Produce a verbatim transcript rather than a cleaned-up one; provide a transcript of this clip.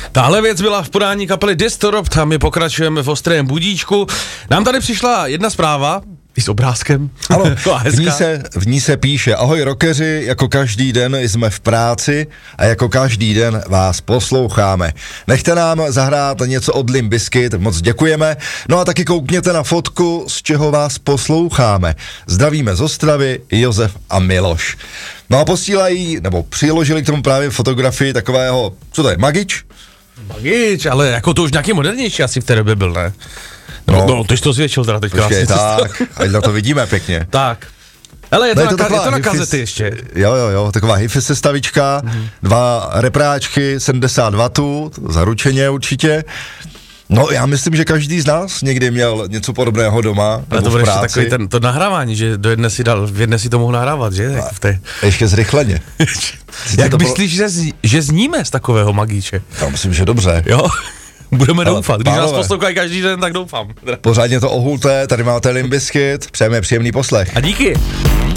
Tahle věc byla v podání kapely Distorop, tam my pokračujeme v ostrém budíčku. Nám tady přišla jedna zpráva, i s obrázkem. Ano, v ní, se, v ní se píše: ahoj rockeři, jako každý den jsme v práci a jako každý den vás posloucháme. Nechte nám zahrát něco od Limp Bizkit, moc děkujeme. No a taky koukněte na fotku, z čeho vás posloucháme. Zdravíme z Ostravy, Josef a Miloš. No a posílají, nebo přiložili k tomu právě fotografii takového, co to je, Magič? Magič, ale jako to už nějaký modernější asi v té době byl, ne? No, no, ty jsi to zvětšil teda teď krásně. Tak, ať na to vidíme pěkně. Tak. Ale je to, no, je to, na, je to na hifis, kazety ještě. Jo, jo, jo, taková hi-fi sestavička, mm-hmm. dva repráčky, sedmdesát wattů, zaručeně určitě. No, já myslím, že každý z nás někdy měl něco podobného doma, ale to bude ještě takový ten, to nahrávání, že do jedné si dal, v jedné si to mohl nahrávat, že? A, v té... Ještě zrychleně. Jak myslíš, bylo... že, že zníme z takového Magíče? Já myslím, že dobře. Jo? Budeme ale doufat, když pánové, nás poslouchají každý den, tak doufám. Pořádně to ohulte, tady máte Limp Bizkit, přejeme příjemný poslech. A díky.